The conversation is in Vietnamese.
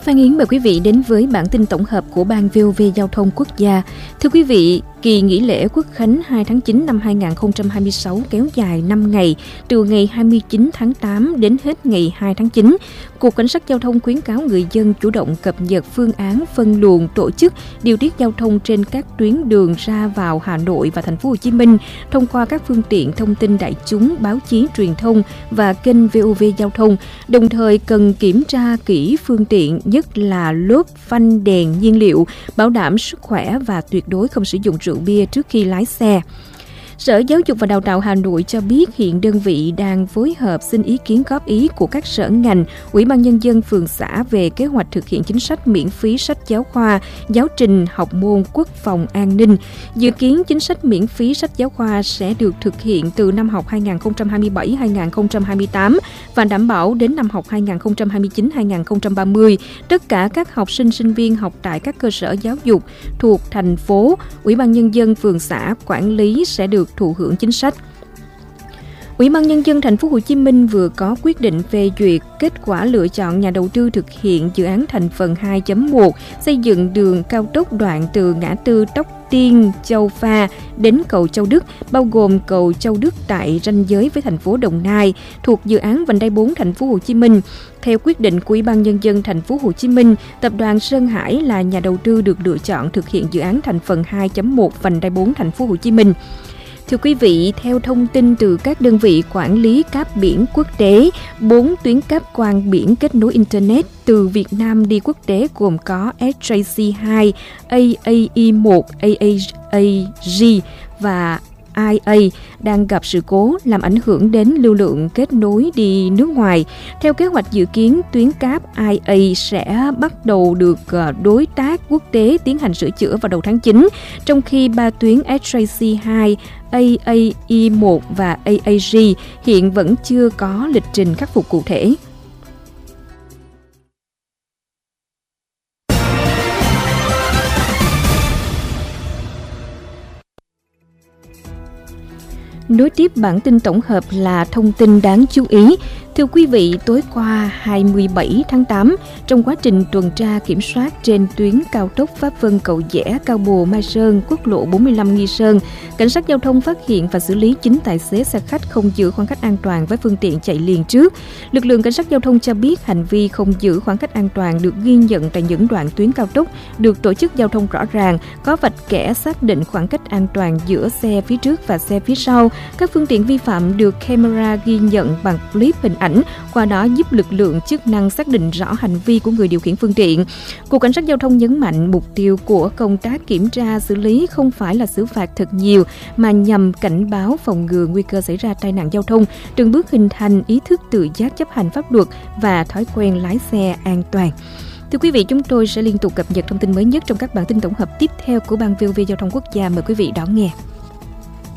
Phan Yến mời quý vị đến với bản tin tổng hợp của Ban VOV Giao thông Quốc gia. Thưa quý vị, kỳ nghỉ lễ Quốc khánh 2 tháng 9 năm 2026 kéo dài 5 ngày, từ ngày 29 tháng 8 đến hết ngày 2 tháng 9. Cục Cảnh sát Giao thông khuyến cáo người dân chủ động cập nhật phương án phân luồng, tổ chức, điều tiết giao thông trên các tuyến đường ra vào Hà Nội và Thành phố Hồ Chí Minh thông qua các phương tiện thông tin đại chúng, báo chí truyền thông và kênh VOV Giao thông. Đồng thời cần kiểm tra kỹ phương tiện, nhất là lốp, phanh, đèn, nhiên liệu, bảo đảm sức khỏe và tuyệt đối không sử dụng rượu bia trước khi lái xe. Sở Giáo dục và Đào tạo Hà Nội cho biết hiện đơn vị đang phối hợp xin ý kiến góp ý của các sở ngành, Ủy ban Nhân dân phường xã về kế hoạch thực hiện chính sách miễn phí sách giáo khoa, giáo trình học môn quốc phòng an ninh. Dự kiến chính sách miễn phí sách giáo khoa sẽ được thực hiện từ năm học 2027-2028 và đảm bảo đến năm học 2029-2030. Tất cả các học sinh, sinh viên học tại các cơ sở giáo dục thuộc thành phố, Ủy ban Nhân dân phường xã quản lý sẽ được thụ hưởng chính sách. Ủy ban Nhân dân Thành phố Hồ Chí Minh vừa có quyết định phê duyệt kết quả lựa chọn nhà đầu tư thực hiện dự án thành phần 2.1 xây dựng đường cao tốc đoạn từ ngã tư Tóc Tiên, Châu Pha đến cầu Châu Đức, bao gồm cầu Châu Đức tại ranh giới với thành phố Đồng Nai, thuộc dự án vành đai 4 Thành phố Hồ Chí Minh. Theo quyết định của Ủy ban Nhân dân Thành phố Hồ Chí Minh, tập đoàn Sơn Hải là nhà đầu tư được lựa chọn thực hiện dự án thành phần 2.1 vành đai 4 Thành phố Hồ Chí Minh. Thưa quý vị, theo thông tin từ các đơn vị quản lý cáp biển quốc tế, 4 tuyến cáp quang biển kết nối Internet từ Việt Nam đi quốc tế gồm có SJC2, AAE1, AAG và IA đang gặp sự cố làm ảnh hưởng đến lưu lượng kết nối đi nước ngoài. Theo kế hoạch dự kiến, tuyến cáp IA sẽ bắt đầu được đối tác quốc tế tiến hành sửa chữa vào đầu tháng 9, trong khi 3 tuyến SJC2, AAE1 và AAG hiện vẫn chưa có lịch trình khắc phục cụ thể. Nối tiếp bản tin tổng hợp là thông tin đáng chú ý. Thưa quý vị, tối qua 27 tháng 8, trong quá trình tuần tra kiểm soát trên tuyến cao tốc Pháp Vân Cầu Giẽ, Cao Bồ, Mai Sơn, quốc lộ 45 Nghi Sơn, Cảnh sát giao thông phát hiện và xử lý 9 tài xế xe khách không giữ khoảng cách an toàn với phương tiện chạy liền trước. Lực lượng cảnh sát giao thông cho biết hành vi không giữ khoảng cách an toàn được ghi nhận tại những đoạn tuyến cao tốc được tổ chức giao thông rõ ràng, có vạch kẻ xác định khoảng cách an toàn giữa xe phía trước và xe phía sau. Các phương tiện vi phạm được camera ghi nhận bằng clip hình ảnh, qua đó giúp lực lượng chức năng xác định rõ hành vi của người điều khiển phương tiện. Cục Cảnh sát giao thông nhấn mạnh mục tiêu của công tác kiểm tra xử lý không phải là xử phạt thật nhiều mà nhằm cảnh báo phòng ngừa nguy cơ xảy ra tai nạn giao thông, từng bước hình thành ý thức tự giác chấp hành pháp luật và thói quen lái xe an toàn. Thưa quý vị, chúng tôi sẽ liên tục cập nhật thông tin mới nhất trong các bản tin tổng hợp tiếp theo của Ban VOV Giao thông Quốc gia. Mời quý vị đón nghe.